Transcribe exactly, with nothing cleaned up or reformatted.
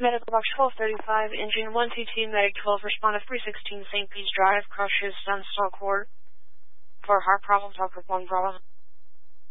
Medical Box twelve thirty-five, Engine one two two, Medic twelve, respond to three sixteen Saint Pete's Drive, crushes Sunstall Court. For heart problems, I'll perform Bravo.